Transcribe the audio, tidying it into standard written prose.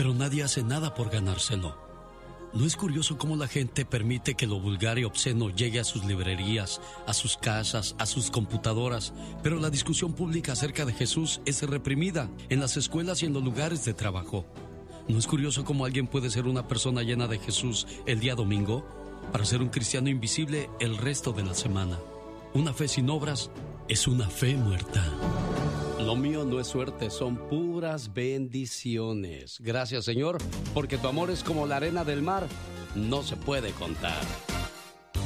pero nadie hace nada por ganárselo. ¿No es curioso cómo la gente permite que lo vulgar y obsceno llegue a sus librerías, a sus casas, a sus computadoras? Pero la discusión pública acerca de Jesús es reprimida en las escuelas y en los lugares de trabajo. ¿No es curioso cómo alguien puede ser una persona llena de Jesús el día domingo para ser un cristiano invisible el resto de la semana? Una fe sin obras es una fe muerta. Lo mío no es suerte, son puras bendiciones. Gracias, Señor, porque tu amor es como la arena del mar, no se puede contar.